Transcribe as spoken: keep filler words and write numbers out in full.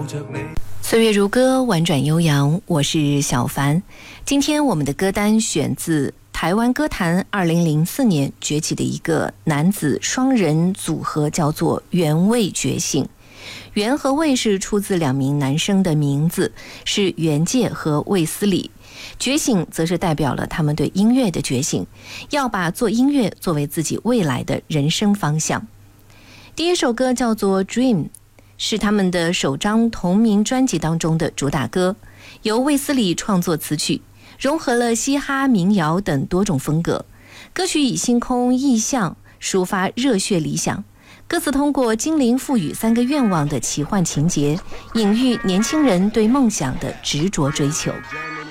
岁月如歌，婉转悠扬，我是小凡。今天我们的歌单选自台湾歌坛二零零四年崛起的一个男子双人组合，叫做原味觉醒。原和味是出自两名男生的名字，是原介和卫斯理。觉醒则是代表了他们对音乐的觉醒，要把做音乐作为自己未来的人生方向。第一首歌叫做 Dream， 是他们的首张同名专辑当中的主打歌，由卫斯理创作词曲，融合了嘻哈、民谣等多种风格。歌曲以星空意象抒发热血理想，歌词通过精灵赋予三个愿望的奇幻情节，隐喻年轻人对梦想的执着追求。